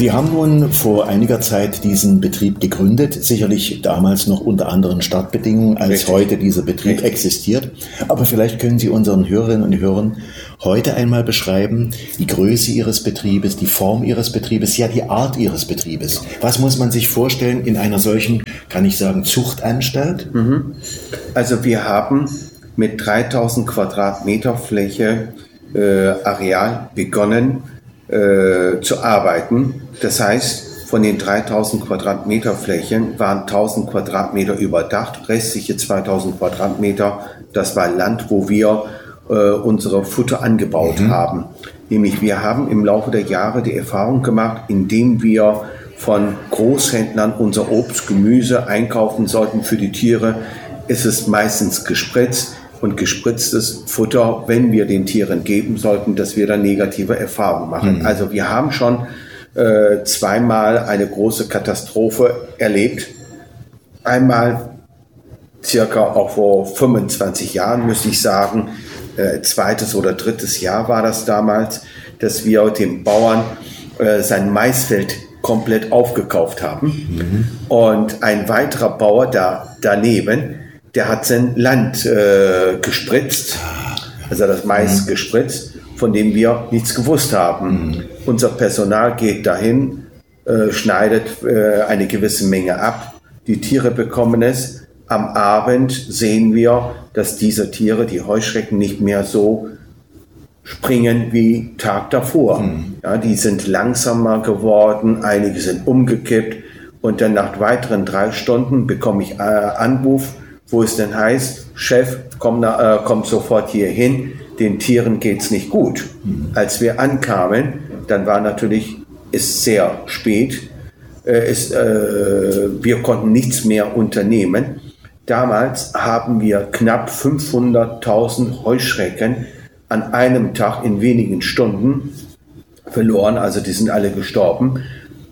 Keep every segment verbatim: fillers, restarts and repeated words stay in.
Sie haben nun vor einiger Zeit diesen Betrieb gegründet, sicherlich damals noch unter anderen Startbedingungen, als Richtig. heute dieser Betrieb Richtig. existiert. Aber vielleicht können Sie unseren Hörerinnen und Hörern heute einmal beschreiben, die Größe Ihres Betriebes, die Form Ihres Betriebes, ja die Art Ihres Betriebes. Was muss man sich vorstellen in einer solchen, kann ich sagen, Zuchtanstalt? Also wir haben mit dreitausend Quadratmeter Fläche äh, Areal begonnen äh, zu arbeiten. Das heißt, von den dreitausend Quadratmeter Flächen waren tausend Quadratmeter überdacht, restliche zweitausend Quadratmeter, das war Land, wo wir äh, unsere Futter angebaut mhm. haben. Nämlich wir haben im Laufe der Jahre die Erfahrung gemacht, indem wir von Großhändlern unser Obst, Gemüse einkaufen sollten für die Tiere, ist es meistens gespritzt. Und gespritztes Futter, wenn wir den Tieren geben sollten, dass wir dann negative Erfahrungen machen. Mhm. Also wir haben schon äh, zweimal eine große Katastrophe erlebt. Einmal circa auch vor fünfundzwanzig Jahren, müsste ich sagen, äh, zweites oder drittes Jahr war das damals, dass wir dem Bauern äh, sein Maisfeld komplett aufgekauft haben. Mhm. Und ein weiterer Bauer da daneben, der hat sein Land äh, gespritzt, also das Mais mhm. gespritzt, von dem wir nichts gewusst haben. Mhm. Unser Personal geht dahin, äh, schneidet äh, eine gewisse Menge ab. Die Tiere bekommen es. Am Abend sehen wir, dass diese Tiere, die Heuschrecken, nicht mehr so springen wie Tag davor. Mhm. Ja, die sind langsamer geworden, einige sind umgekippt. Und dann nach weiteren drei Stunden bekomme ich äh, Anruf, wo es denn heißt, Chef, komm, na, äh, komm sofort hier hin, den Tieren geht's nicht gut. Mhm. Als wir ankamen, dann war natürlich, ist sehr spät, äh, ist, äh, wir konnten nichts mehr unternehmen. Damals haben wir knapp fünfhunderttausend Heuschrecken an einem Tag in wenigen Stunden verloren, also die sind alle gestorben.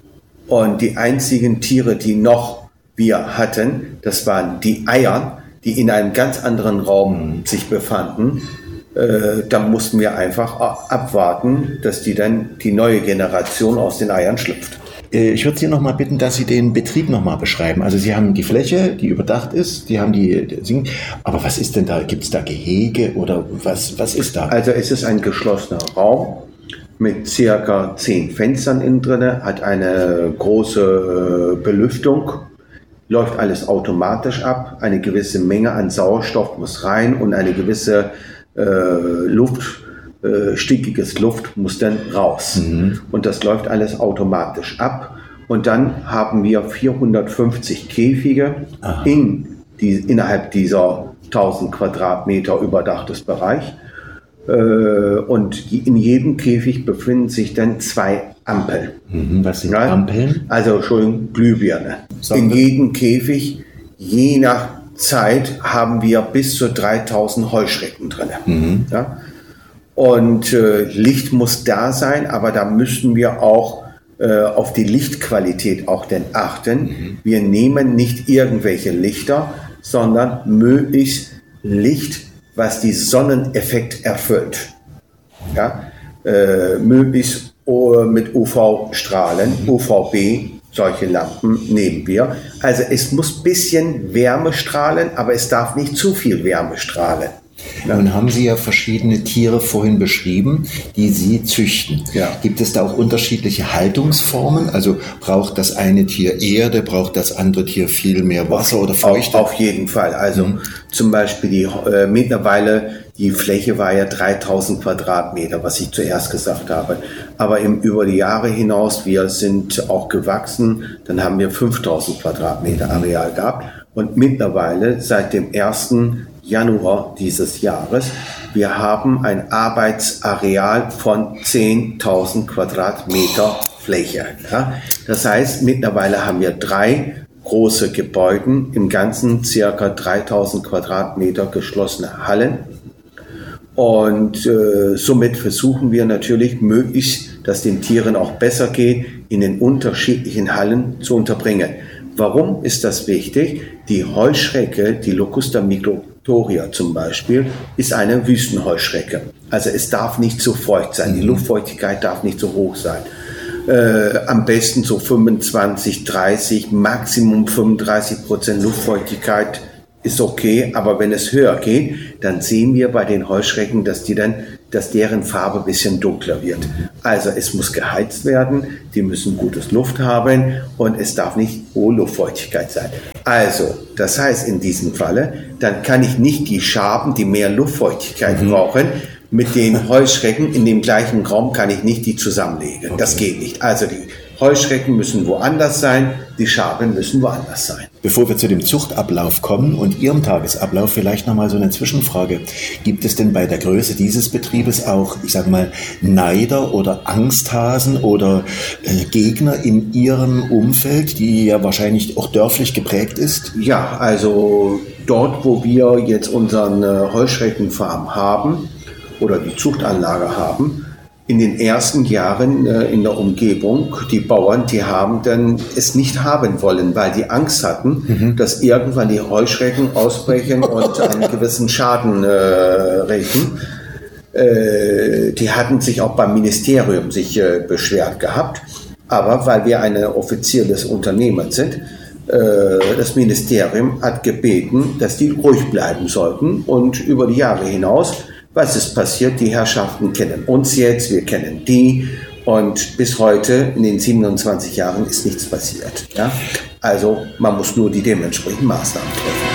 Und die einzigen Tiere, die noch wir hatten, das waren die Eier, die in einem ganz anderen Raum sich befanden. Äh, da mussten wir einfach abwarten, dass die dann die neue Generation aus den Eiern schlüpft. Ich würde Sie noch mal bitten, dass Sie den Betrieb noch mal beschreiben. Also Sie haben die Fläche, die überdacht ist, die haben die, aber was ist denn da? Gibt es da Gehege oder was, was ist da? Also es ist ein geschlossener Raum mit circa zehn Fenstern innen drin, hat eine große Belüftung. Läuft alles automatisch ab, eine gewisse Menge an Sauerstoff muss rein und eine gewisse äh, Luft, äh, stickiges Luft muss dann raus. Mhm. Und das läuft alles automatisch ab. Und dann haben wir vierhundertfünfzig Käfige in die, innerhalb dieser tausend Quadratmeter überdachtes Bereich. Äh, und in jedem Käfig befinden sich dann zwei Ampeln. Mhm, was sind ja? Ampeln? Also, Entschuldigung, Glühbirne. In jedem Käfig, je nach Zeit, haben wir bis zu dreitausend Heuschrecken drin. Mhm. Ja? Und äh, Licht muss da sein, aber da müssen wir auch äh, auf die Lichtqualität auch denn achten. Mhm. Wir nehmen nicht irgendwelche Lichter, sondern möglichst Licht, was die Sonneneffekt erfüllt. Ja? Äh, möglichst mit U V-Strahlen, U V B, solche Lampen nehmen wir. Also es muss ein bisschen Wärme strahlen, aber es darf nicht zu viel Wärme strahlen. Nun haben Sie ja verschiedene Tiere vorhin beschrieben, die Sie züchten. Ja. Gibt es da auch unterschiedliche Haltungsformen? Also braucht das eine Tier Erde, braucht das andere Tier viel mehr Wasser auf, oder Feuchte? Auf, auf jeden Fall. Also mhm. zum Beispiel die äh, mittlerweile, die Fläche war ja dreitausend Quadratmeter, was ich zuerst gesagt habe. Aber im, über die Jahre hinaus, wir sind auch gewachsen, dann haben wir fünftausend Quadratmeter Areal gehabt. Und mittlerweile seit dem ersten Januar dieses Jahres, wir haben ein Arbeitsareal von zehntausend Quadratmeter Fläche. Ja? Das heißt, mittlerweile haben wir drei große Gebäude, im Ganzen circa dreitausend Quadratmeter geschlossene Hallen. Und äh, somit versuchen wir natürlich möglichst, dass den Tieren auch besser geht, in den unterschiedlichen Hallen zu unterbringen. Warum ist das wichtig? Die Heuschrecke, die Locusta migratoria zum Beispiel, ist eine Wüstenheuschrecke. Also es darf nicht zu feucht sein, die Luftfeuchtigkeit darf nicht so hoch sein. Äh, am besten so fünfundzwanzig, dreißig, Maximum fünfunddreißig Prozent Luftfeuchtigkeit ist okay, aber wenn es höher geht, dann sehen wir bei den Heuschrecken, dass die dann, dass deren Farbe ein bisschen dunkler wird. Also es muss geheizt werden, die müssen gutes Luft haben und es darf nicht hohe Luftfeuchtigkeit sein. Also, das heißt in diesem Falle, dann kann ich nicht die Schaben, die mehr Luftfeuchtigkeit mhm. brauchen, mit den Heuschrecken in dem gleichen Raum kann ich nicht die zusammenlegen. Okay. Das geht nicht. Also die Heuschrecken müssen woanders sein, die Schaben müssen woanders sein. Bevor wir zu dem Zuchtablauf kommen und Ihrem Tagesablauf, vielleicht nochmal so eine Zwischenfrage. Gibt es denn bei der Größe dieses Betriebes auch, ich sage mal, Neider oder Angsthasen oder äh, Gegner in Ihrem Umfeld, die ja wahrscheinlich auch dörflich geprägt ist? Ja, also dort, wo wir jetzt unseren äh, Heuschreckenfarm haben oder die Zuchtanlage haben, in den ersten Jahren äh, in der Umgebung, die Bauern, die haben dann es nicht haben wollen, weil die Angst hatten, mhm. dass irgendwann die Heuschrecken ausbrechen und einen gewissen Schaden äh, rächen. Äh, die hatten sich auch beim Ministerium sich äh, beschwert gehabt. Aber weil wir ein offizielles Unternehmen sind, äh, das Ministerium hat gebeten, dass die ruhig bleiben sollten und über die Jahre hinaus. Was ist passiert? Die Herrschaften kennen uns jetzt, wir kennen die und bis heute in den siebenundzwanzig Jahren ist nichts passiert. Ja? Also man muss nur die dementsprechenden Maßnahmen treffen.